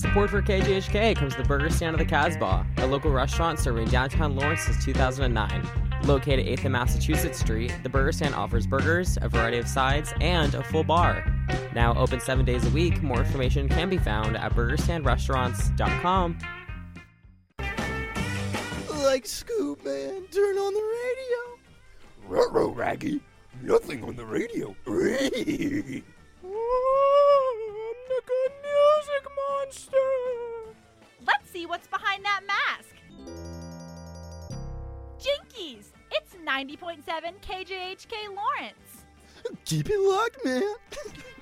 Support for KJHK comes the Burger Stand of the Casbah, a local restaurant serving downtown Lawrence since 2009. Located 8th and Massachusetts Street, the Burger Stand offers burgers, a variety of sides, and a full bar. Now open 7 days a week, more information can be found at burgerstandrestaurants.com. Like Scoop, man, turn on the radio. Ruh-roh, Raggy. Nothing on the radio. Oh, I'm the good music monster. Let's see what's behind that mask. Jinkies! It's 90.7 KJHK Lawrence. Keep it locked, man.